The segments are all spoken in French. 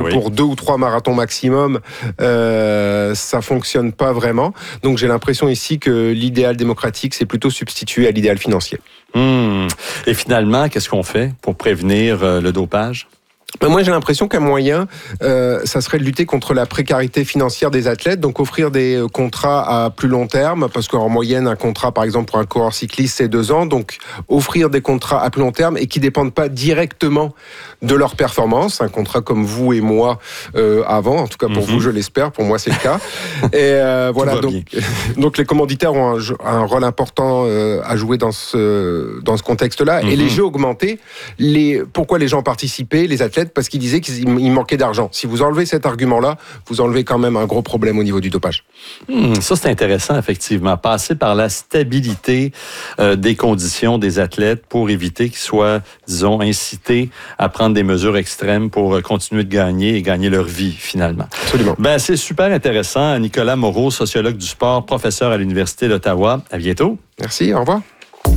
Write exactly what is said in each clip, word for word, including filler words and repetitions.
oui. pour deux ou trois marathons maximum, euh, ça fonctionne pas vraiment. Donc j'ai l'impression ici que l'idéal démocratique, c'est plutôt substitué à l'idéal financier. Mmh. Et finalement, qu'est-ce qu'on fait pour prévenir euh, le dopage? Moi, j'ai l'impression qu'un moyen, euh, ça serait de lutter contre la précarité financière des athlètes, donc offrir des contrats à plus long terme, parce qu'en moyenne, un contrat, par exemple, pour un coureur cycliste, c'est deux ans, donc offrir des contrats à plus long terme et qui dépendent pas directement de leur performance, un contrat comme vous et moi euh, avant, en tout cas pour mm-hmm. vous, je l'espère, pour moi, c'est le cas. Et euh, voilà, donc, donc les commanditaires ont un, un rôle important euh, à jouer dans ce, dans ce contexte-là. Mm-hmm. Et les jeux augmentés, les, pourquoi les gens participaient, les athlètes, parce qu'ils disaient qu'il manquait d'argent. Si vous enlevez cet argument-là, vous enlevez quand même un gros problème au niveau du dopage. Mmh, ça, c'est intéressant, effectivement. Passer par la stabilité euh, des conditions des athlètes pour éviter qu'ils soient, disons, incités à prendre des mesures extrêmes pour continuer de gagner et gagner leur vie, finalement. Absolument. Ben, c'est super intéressant. Nicolas Moreau, sociologue du sport, professeur à l'Université d'Ottawa. À bientôt. Merci, au revoir.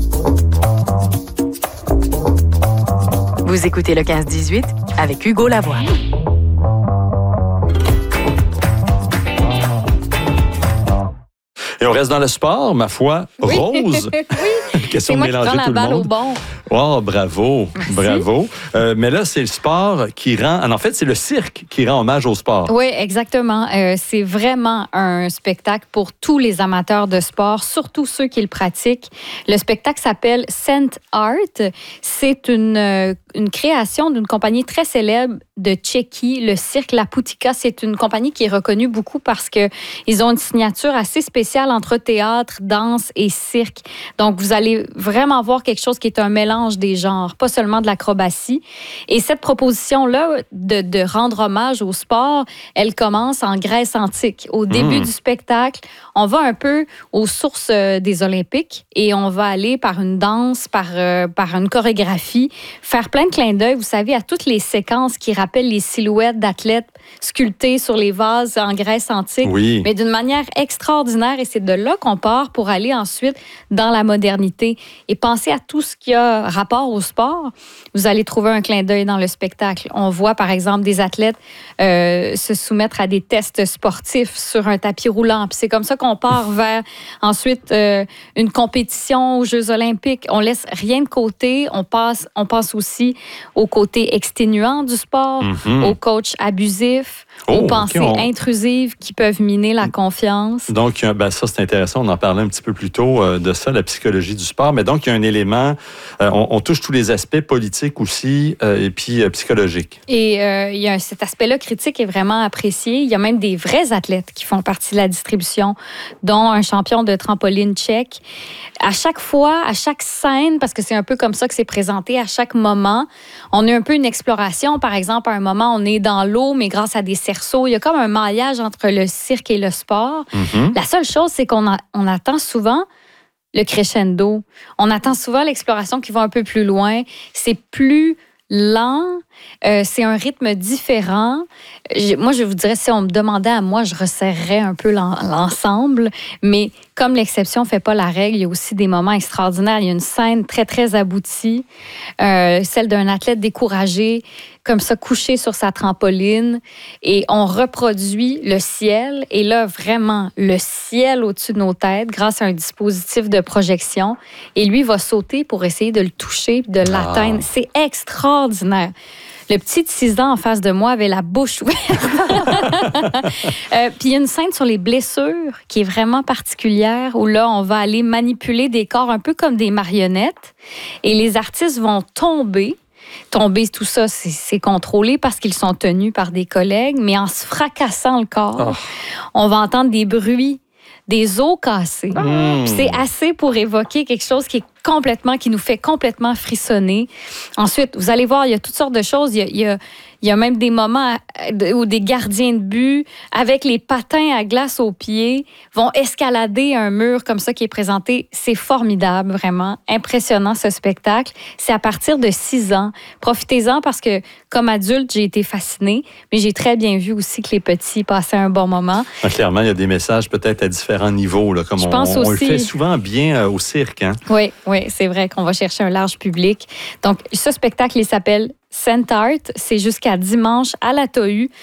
Vous écoutez le quinze dix-huit avec Hugo Lavoie. Et on reste dans le sport, ma foi. Oui. Rose. Oui. Question c'est de moi mélanger qui prends tout la le balle monde. au bon. Oh, bravo, Merci. bravo. Euh, mais là, c'est le sport qui rend... En fait, c'est le cirque qui rend hommage au sport. Oui, exactement. Euh, c'est vraiment un spectacle pour tous les amateurs de sport, surtout ceux qui le pratiquent. Le spectacle s'appelle Cent Art. C'est une, euh, une création d'une compagnie très célèbre de Tchéquie, le cirque La Poutika. C'est une compagnie qui est reconnue beaucoup parce qu'ils ont une signature assez spéciale entre théâtre, danse et cirque. Donc, vous allez vraiment voir quelque chose qui est un mélange des genres, pas seulement de l'acrobatie. Et cette proposition-là de, de rendre hommage au sport, elle commence en Grèce antique. Au début mmh. du spectacle, on va un peu aux sources des Olympiques et on va aller par une danse, par, euh, par une chorégraphie, faire plein de clins d'œil, vous savez, à toutes les séquences qui rappellent les silhouettes d'athlètes sculptés sur les vases en Grèce antique, oui. mais d'une manière extraordinaire. Et c'est de là qu'on part pour aller ensuite dans la modernité et penser à tout ce qui a rapport au sport. Vous allez trouver un clin d'œil dans le spectacle. On voit, par exemple, des athlètes euh, se soumettre à des tests sportifs sur un tapis roulant. Puis c'est comme ça qu'on part vers ensuite euh, une compétition aux Jeux olympiques. On laisse rien de côté. On passe, on passe aussi au côté exténuant du sport, mm-hmm. aux coachs abusifs, oh, aux pensées okay, on... intrusives qui peuvent miner la confiance. Donc, ben, ça, c'est intéressant. On en parlait un petit peu plus tôt euh, de ça, la psychologie du sport. Mais donc, il y a un élément, euh, on, on touche tous les aspects politiques aussi euh, et puis euh, psychologiques. Et euh, il y a cet aspect-là critique est vraiment apprécié. Il y a même des vrais athlètes qui font partie de la distribution, dont un champion de trampoline tchèque. À chaque fois, à chaque scène, parce que c'est un peu comme ça que c'est présenté, à chaque moment, on a un peu une exploration. Par exemple, à un moment, on est dans l'eau, mais grâce à des cerceaux, il y a comme un maillage entre le cirque et le sport. Mm-hmm. La seule chose, c'est qu'on a, on attend souvent le crescendo. On attend souvent l'exploration qui va un peu plus loin. C'est plus lent, euh, c'est un rythme différent. Je, moi, je vous dirais, si on me demandait à moi, je resserrerais un peu l'en, l'ensemble, mais comme l'exception ne fait pas la règle, il y a aussi des moments extraordinaires. Il y a une scène très, très aboutie, euh, celle d'un athlète découragé, comme ça, couché sur sa trampoline, et on reproduit le ciel, et là, vraiment, le ciel au-dessus de nos têtes, grâce à un dispositif de projection, et lui va sauter pour essayer de le toucher, de l'atteindre. Ah. C'est extraordinaire. Le petit de six ans en face de moi avait la bouche ouverte. euh, Puis il y a une scène sur les blessures qui est vraiment particulière, où là, on va aller manipuler des corps un peu comme des marionnettes, et les artistes vont tomber. Tomber, tout ça, c'est, c'est contrôlé parce qu'ils sont tenus par des collègues, mais en se fracassant le corps, oh. on va entendre des bruits, des os cassés. Mmh. C'est assez pour évoquer quelque chose qui est complètement, qui nous fait complètement frissonner. Ensuite, vous allez voir, il y a toutes sortes de choses. Il y a, il y a, il y a même des moments où des gardiens de but, avec les patins à glace aux pieds, vont escalader un mur comme ça qui est présenté. C'est formidable, vraiment. Impressionnant, ce spectacle. C'est à partir de six ans. Profitez-en parce que, comme adulte, j'ai été fascinée, mais j'ai très bien vu aussi que les petits passaient un bon moment. Ah, clairement, il y a des messages peut-être à différents niveaux, là, comme Je on, pense on, aussi. on le fait souvent bien euh, au cirque. Hein? Oui, oui, c'est vrai qu'on va chercher un large public. Donc, ce spectacle, il s'appelle Cent Art. C'est jusqu'à dimanche à la T O U.